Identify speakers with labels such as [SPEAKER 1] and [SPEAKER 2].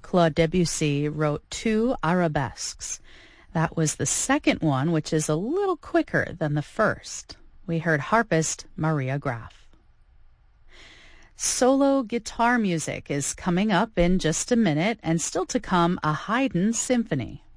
[SPEAKER 1] Claude Debussy wrote 2 arabesques. That was the second one, which is a little quicker than the first. We heard harpist Maria Graf. Solo guitar music is coming up in just a minute, and still to come, a Haydn symphony.